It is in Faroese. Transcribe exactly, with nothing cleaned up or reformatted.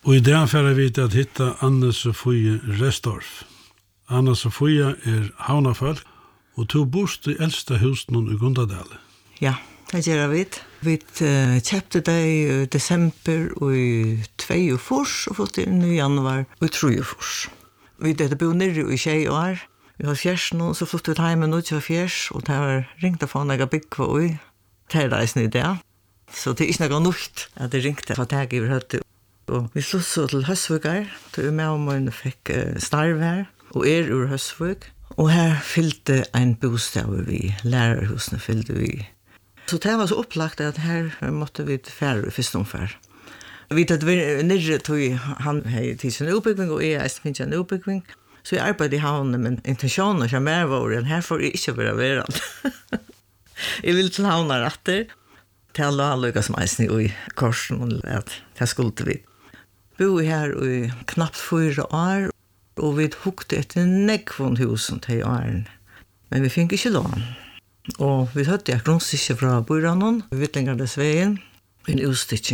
Og i dag får vi til at hitta Anne Sofie Restorff. Anne Sofie er havnafolk, og to bost i eldste husen i Gundadale. Ja, det gjør vi. Vi uh, kjøpte det i desember og i tvei fors, og fått inn i januar og i tru fors. Vi hadde bo nere i tjei år. Vi har fjers nå, så flyttet vi hjemme nå til fjers, og det var ringt å få noe bygg på ui. Det er reisen i det. Så det er ikke noe nytt at det ringte for tag i høyde. Og vi slått så til Høsvøkar, til med om man fikk uh, starv her, og er ur Høsvøk. Og her fylte en bostad vi, lærerhusene fylte vi. Så det var så opplagt at her måtte vi færre i første omfær. Vi tatt nere til han har tid sin utbygging, og jeg finner en utbygging. Så jeg arbeidde i havnen, men intensjonen som er var, at her får jeg ikke være verand. Jeg vil til havnen etter, til alle lykkes meisen i korsen, at det skulle vi. Bo her i knapt fyra år, og vi hukte etter nekvån husen til åren. Men vi fikk ikke lån. Og vi hadde jeg grunnstikket fra Boranon, vi vet lenger dess veien, en utstykking.